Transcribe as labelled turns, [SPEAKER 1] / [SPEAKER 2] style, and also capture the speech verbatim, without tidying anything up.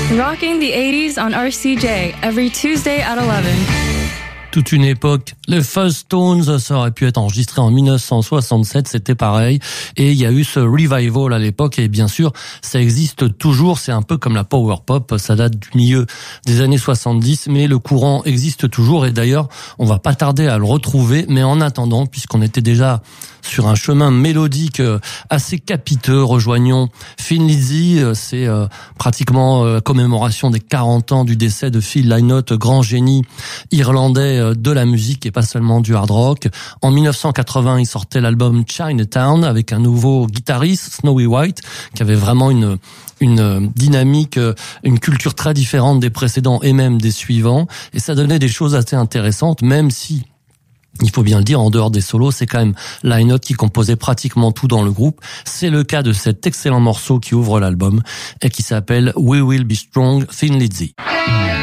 [SPEAKER 1] Rocking the eighties on R C J every Tuesday at eleven.
[SPEAKER 2] Toute une époque. Les Fuzz Stones, ça aurait pu être enregistré en dix-neuf cent soixante-sept, c'était pareil. Et il y a eu ce revival à l'époque, et bien sûr, ça existe toujours. C'est un peu comme la power pop, ça date du milieu des années soixante-dix, mais le courant existe toujours. Et d'ailleurs, on va pas tarder à le retrouver. Mais en attendant, puisqu'on était déjà sur un chemin mélodique assez capiteux, rejoignons Thin Lizzy. C'est euh, pratiquement euh, commémoration des quarante ans du décès de Phil Lynott, grand génie irlandais de la musique et pas seulement du hard rock. En dix-neuf cent quatre-vingts, il sortait l'album Chinatown avec un nouveau guitariste, Snowy White, qui avait vraiment une une dynamique, une culture très différente des précédents et même des suivants. Et ça donnait des choses assez intéressantes, même si, il faut bien le dire, en dehors des solos, c'est quand même Lynott qui composait pratiquement tout dans le groupe. C'est le cas de cet excellent morceau qui ouvre l'album et qui s'appelle We Will Be Strong, Thin Lizzy.